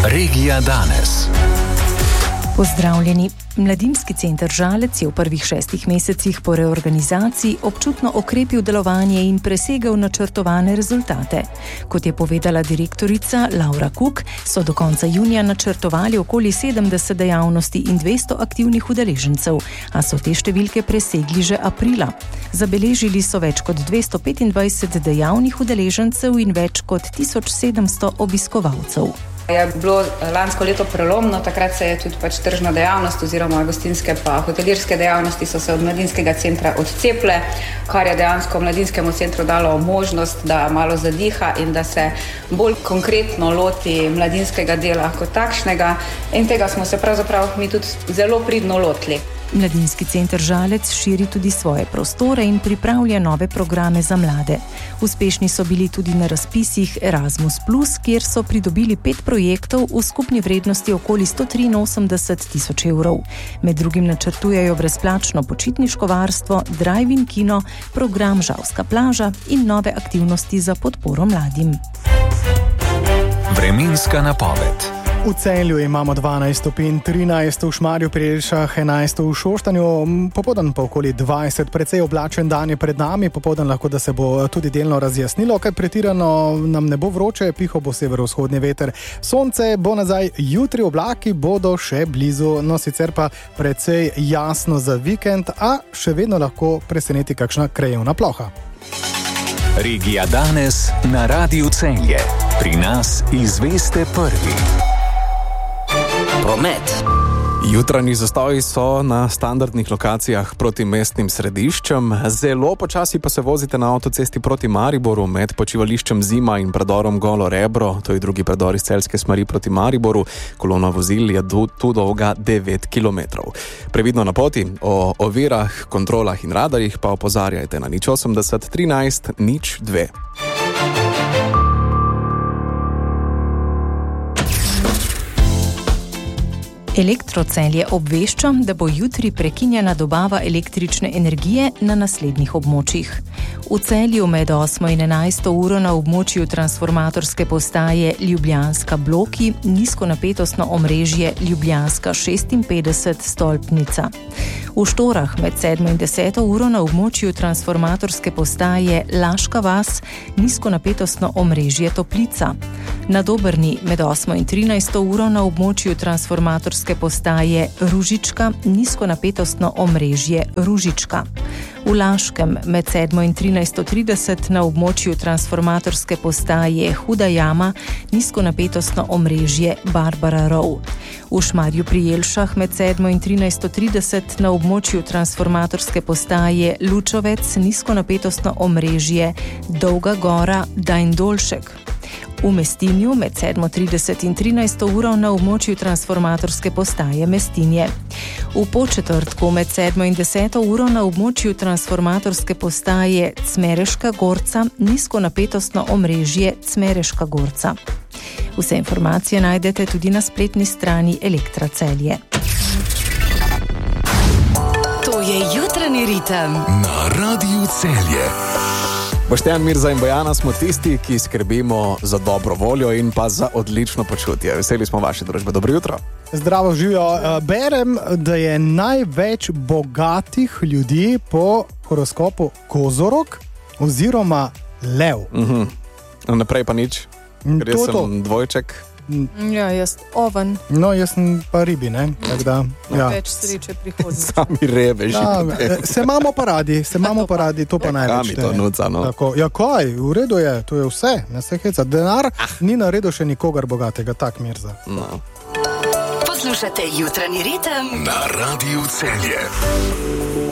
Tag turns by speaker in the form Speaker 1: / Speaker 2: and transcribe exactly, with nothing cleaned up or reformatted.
Speaker 1: Regija danes.
Speaker 2: Pozdravljeni. Mladinski center Žalec je v prvih šestih mesecih po reorganizaciji občutno okrepil delovanje in presegel načrtovane rezultate. Kot je povedala direktorica Laura Kuk, so do konca junija načrtovali okoli sedemdeset dejavnosti in dvesto aktivnih udeležencev, a so te številke presegli že aprila. Zabeležili so več kot dvesto petindvajset dejavnih udeležencev in več kot tisoč sedemsto obiskovalcev.
Speaker 3: Je bilo lansko leto prelomno, takrat se je tudi pač tržna dejavnost oziroma gostinske pa hotelirske dejavnosti so se od mladinskega centra odceple, kar je dejansko mladinskemu centru dalo možnost, da malo zadiha in da se bolj konkretno loti mladinskega dela kot takšnega, in tega smo se pravzaprav mi tudi zelo pridno lotili.
Speaker 2: Mladinski center Žalec širi tudi svoje prostore in pripravlja nove programe za mlade. Uspešni so bili tudi na razpisih Erasmus plus, kjer so pridobili pet projektov v skupni vrednosti okoli sto triinosemdeset tisoč evrov. Med drugim načrtujejo brezplačno počitniško varstvo, drive-in kino, program Žalska plaža in nove aktivnosti za podporo mladim.
Speaker 1: Vremenska napoved.
Speaker 4: V Celju imamo dvanajst stopinj, trinajst v Šmarju pri Jelšah, enajst v Šoštanju, popoldan pa okoli dvajset, precej oblačen dan je pred nami, popoldan lahko, da se bo tudi delno razjasnilo, kaj pretirano nam ne bo vroče, pihal bo severovzhodni veter. Sonce bo nazaj, jutri oblaki bodo še blizu, no sicer pa precej jasno za vikend, a še vedno lahko preseneti kakšna krajevna ploha.
Speaker 1: Regija danes na Radiu Celje. Pri nas izveste prvi.
Speaker 5: Promet.
Speaker 6: Jutranji zastoji so na standardnih lokacijah proti mestnim središčem, zelo počasi pa se vozite na avtocesti proti Mariboru med počivališčem Zima in predorom Golo Rebro, to je drugi predor iz celjske smeri proti Mariboru. Kolona vozil je tu dolga devet kilometrov. Previdno na poti, o ovirah, kontrolah in radarjih pa opozarjajte na nič osemdeset trinajst nič dve.
Speaker 2: Elektrocelje obvešča, da bo jutri prekinjena dobava električne energije na naslednjih območjih. V Celju med osmo in enajsto uro na območju transformatorske postaje Ljubljanska bloki, nizkonapetostno omrežje Ljubljanska šestinpetdeset stolpnica. V Štorah med sedmo in deseto uro na območju transformatorske postaje Laška vas, nizkonapetostno omrežje Toplica. Na Dobrni med osmo in trinajsto uro na območju transformatorske postaje Ružička, nizkonapetostno omrežje Ružička. V Laškem med sedmo in trinajsto trideset na območju transformatorske postaje Huda jama, nizkonapetostno omrežje Barbara Rov. V Šmarju pri Jelšah med sedmo in trinajsto trideset na območju transformatorske postaje Lučovec, nizkonapetostno omrežje Dolga Gora Dajndolšek. V Mestinju med sedmo trideset in trinajsto uro na območju transformatorske postaje Mestinje. V Podčetrtku med sedmo in deseto uro na območju transformatorske postaje Cmereška Gorca, nizkonapetostno omrežje Cmereška Gorca. Vse informacije najdete tudi na spletni strani Elektra Celje.
Speaker 5: To je jutranji ritem
Speaker 1: na Radiu Celje.
Speaker 6: Boštjan, Mirza in Bojana smo tisti, ki skrbimo za dobro voljo in pa za odlično počutje. Veseli smo vaše družbe. Dobro jutro.
Speaker 4: Zdravo, živijo. Berem, da je največ bogatih ljudi po horoskopu Kozorog oziroma Lev.
Speaker 6: Uh-huh. Naprej pa nič, ker jaz sem dvojček.
Speaker 7: Ja, jaz oven.
Speaker 4: No, jaz sem pa ribi, ne? Tak da, ja.
Speaker 7: Več sreče prihodnje.
Speaker 6: Sami reveži.
Speaker 4: Ja, se imamo pa radi, se imamo pa radi, to pa največ.
Speaker 6: Kam je to nuca, no?
Speaker 4: Tako, ja, kaj, v redu je, to je vse, ne se heca. Denar ah. ni naredil še nikogar bogatega, tak Mirza.
Speaker 6: No.
Speaker 5: Poslušate jutranji ritem
Speaker 1: na Radiu Celje.